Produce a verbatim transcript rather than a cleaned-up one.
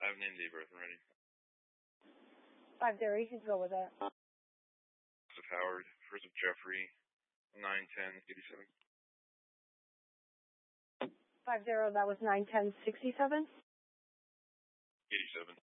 I have name, date, birth, and ready. Five zero, you can go with that. Joseph Howard, first of Jeffrey, nine ten eighty-seven. Five zero, that was nine ten sixty-seven. Eighty-seven.